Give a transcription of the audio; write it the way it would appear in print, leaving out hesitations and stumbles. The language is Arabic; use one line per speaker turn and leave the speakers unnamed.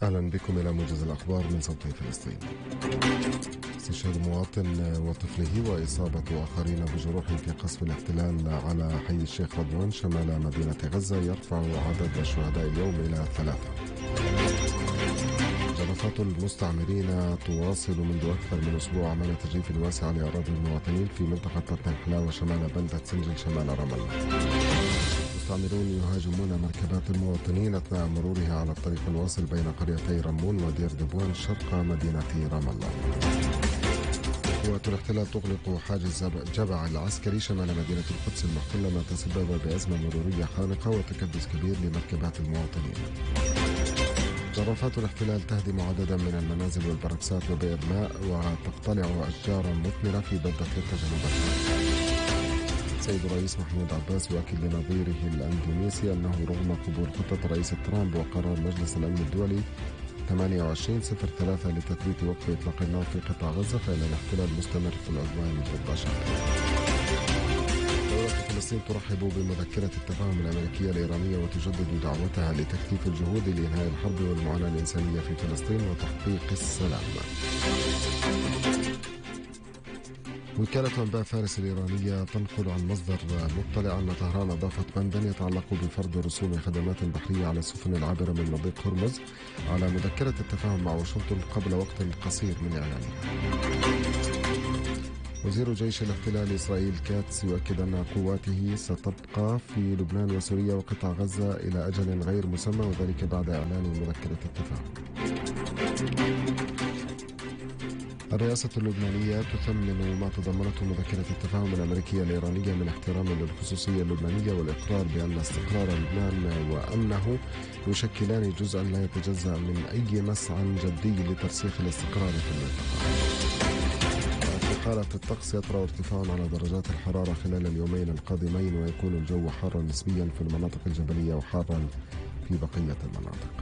أهلا بكم إلى موجز الأخبار من صوت فلسطين. استشهاد مواطن وطفله وإصابة آخرين بجروح في قصف الاحتلال على حي الشيخ رضوان شمال مدينة غزة يرفع عدد الشهداء اليوم إلى 3. جرافات المستعمرين تواصل منذ أكثر من أسبوع عمل تجريف واسع لأراضي المواطنين في منطقة بطن الحلاوة شمال بلدة سنجل شمال رام الله. المستعمرون يهاجمون مركبات المواطنين أثناء مرورها على الطريق الواصل بين قريتي رمون ودير دبوان شرق مدينة رام الله. قوات الاحتلال تغلق حاجز جبع العسكري شمال مدينة القدس المحتلة ما تسبب بأزمة مرورية خانقة وتكدس كبير لمركبات المواطنين. جرافات الاحتلال تهدم عددا من المنازل والبركسات وبئر ماء وتقتلع أشجارا مثمرة في بلدة لقة جنوب الشرق. سيد الرئيس محمود عباس يؤكد لنظيره الأندونيسي أنه رغم قبول خطة الرئيس ترامب وقرار مجلس الأمن الدولي 2803 لتثبيت وقف إطلاق النار في قطاع غزة فإن الاحتلال مستمر في العدوان ضد بشر. دولة فلسطين ترحب بمذكرة التفاهم الأمريكية الإيرانية وتجدد دعوتها لتكثيف الجهود لإنهاء الحرب والمعاناة الإنسانية في فلسطين وتحقيق السلام. وكالة أنباء فارس الإيرانية تنقل عن مصدر مطلع أن طهران أضافت بندا يتعلق بفرض رسوم خدمات بحرية على السفن العابرة من مضيق هرمز على مذكرة التفاهم مع واشنطن قبل وقت قصير من إعلانها. وزير جيش الاحتلال إسرائيل كاتس يؤكد أن قواته ستبقى في لبنان وسوريا وقطاع غزة إلى أجل غير مسمى وذلك بعد إعلان مذكرة التفاهم. الرئاسة اللبنانية تثمن ما تضمنته مذكرة التفاهم الأمريكية الإيرانية من احترام للخصوصية اللبنانية والإقرار بأن استقرار لبنان وأمنه يشكلان جزءا لا يتجزأ من أي مسعى جدي لترسيخ الاستقرار في المنطقة. في حالة الطقس يطرأ ارتفاع على درجات الحرارة خلال اليومين القادمين ويكون الجو حارا نسبيا في المناطق الجبلية وحارا في بقية المناطق.